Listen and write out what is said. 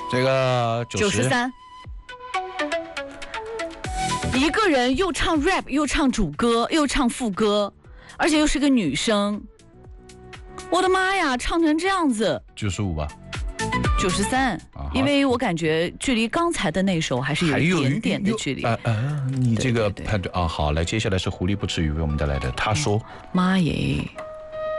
这个 93。一个人又唱 rap 又唱主歌又唱副歌，而且又是个女生，我的妈呀，唱成这样子 ！95吧 ，93，因为我感觉距离刚才的那首还是有一点点的距离。 你这个判断啊，好，来，接下来是狐狸不吃鱼为我们带来的，他说： 妈耶。